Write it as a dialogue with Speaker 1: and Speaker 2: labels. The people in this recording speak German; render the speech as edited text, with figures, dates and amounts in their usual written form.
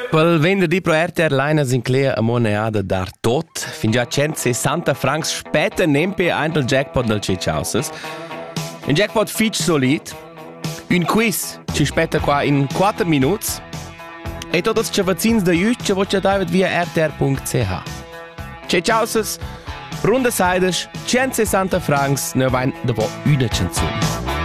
Speaker 1: Pel venerdì pro RTR Liners in clea a moneada dar tot. Fin già 160 francs spetta nempe ein il jackpot del Cecauses. Un jackpot fitch solid. Un quiz ci spetta qua in 4 minuti. E tutti i cavazzins da Jutsch vo ci davet via rtr.ch. Cecauses, runde seides, 160 francs, ne vain da vo una canzone.